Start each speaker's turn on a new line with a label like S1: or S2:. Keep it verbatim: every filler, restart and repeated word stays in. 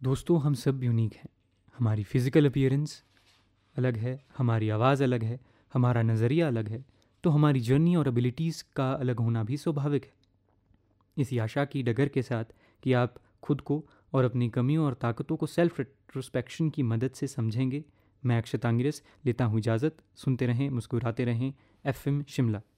S1: दोस्तों, हम सब यूनिक हैं। हमारी फ़िज़िकल अपीयरेंस अलग है, हमारी आवाज़ अलग है, हमारा नज़रिया अलग है, तो हमारी जर्नी और एबिलिटीज़ का अलग होना भी स्वाभाविक है। इसी आशा की डगर के साथ कि आप खुद को और अपनी कमियों और ताकतों को सेल्फ रिट्रोस्पेक्शन की मदद से समझेंगे, मैं अक्षतांगिरस लेता हूँ इजाज़त। सुनते रहें, मुस्कुराते रहें। F M Shimla.